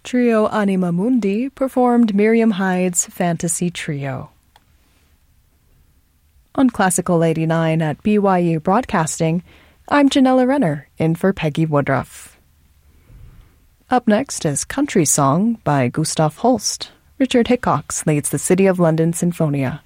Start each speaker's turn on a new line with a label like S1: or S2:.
S1: Trio Anima Mundi performed Miriam Hyde's Fantasy Trio. On Classical 89 at BYU Broadcasting, I'm Janella Renner, in for Peggy Woodruff. Up next is Country Song by Gustav Holst. Richard Hickox leads the City of London Sinfonia.